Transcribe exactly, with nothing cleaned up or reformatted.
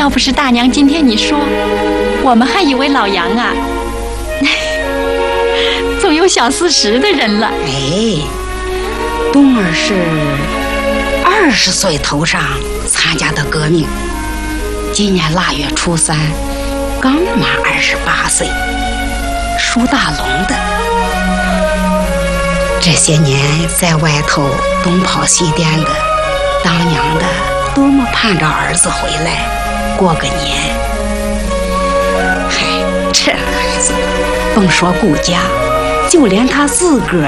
要不是大娘今天你说，我们还以为老杨啊总有小四十的人了。 哎，冬儿是二十岁头上参加的革命，今年腊月初三刚满二十八岁，属大龙的。这些年在外头东跑西颠的，当娘的多么盼着儿子回来过个年。嗨，这孩子甭说顾家，就连他自个儿